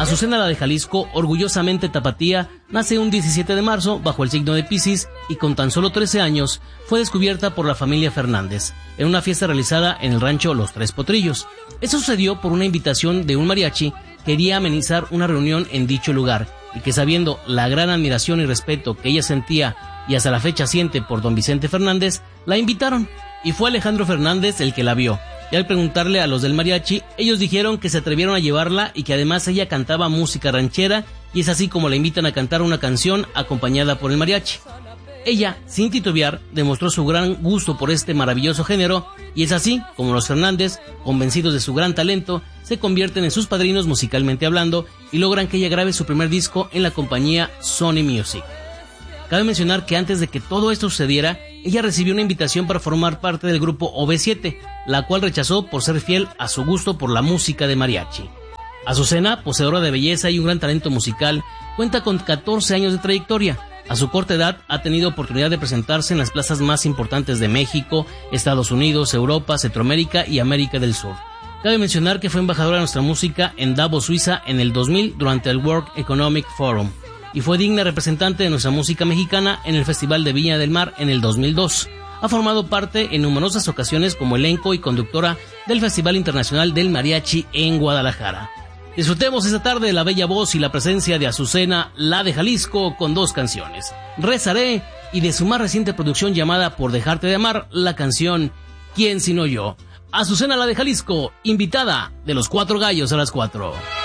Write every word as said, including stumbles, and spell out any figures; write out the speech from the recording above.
Azucena la de Jalisco, orgullosamente tapatía, nace un diecisiete de marzo bajo el signo de Piscis y con tan solo trece años fue descubierta por la familia Fernández en una fiesta realizada en el rancho Los Tres Potrillos. Eso sucedió por una invitación de un mariachi que quería amenizar una reunión en dicho lugar y que, sabiendo la gran admiración y respeto que ella sentía y hasta la fecha siente por don Vicente Fernández, la invitaron y fue Alejandro Fernández el que la vio. Y al preguntarle a los del mariachi, ellos dijeron que se atrevieron a llevarla y que además ella cantaba música ranchera, y es así como la invitan a cantar una canción acompañada por el mariachi. Ella, sin titubear, demostró su gran gusto por este maravilloso género, y es así como los Fernández, convencidos de su gran talento, se convierten en sus padrinos musicalmente hablando y logran que ella grabe su primer disco en la compañía Sony Music. Cabe mencionar que antes de que todo esto sucediera, ella recibió una invitación para formar parte del grupo O V siete, la cual rechazó por ser fiel a su gusto por la música de mariachi. Azucena, poseedora de belleza y un gran talento musical, cuenta con catorce años de trayectoria. A su corta edad ha tenido oportunidad de presentarse en las plazas más importantes de México, Estados Unidos, Europa, Centroamérica y América del Sur. Cabe mencionar que fue embajadora de nuestra música en Davos, Suiza, en el dos mil durante el World Economic Forum, y fue digna representante de nuestra música mexicana en el Festival de Viña del Mar en el dos mil dos. Ha formado parte en numerosas ocasiones como elenco y conductora del Festival Internacional del Mariachi en Guadalajara. Disfrutemos esta tarde de la bella voz y la presencia de Azucena, la de Jalisco, con dos canciones: Rezaré, y de su más reciente producción llamada Por Dejarte de Amar, la canción ¿Quién sino yo? Azucena, la de Jalisco, invitada de Los Cuatro Gallos a las cuatro.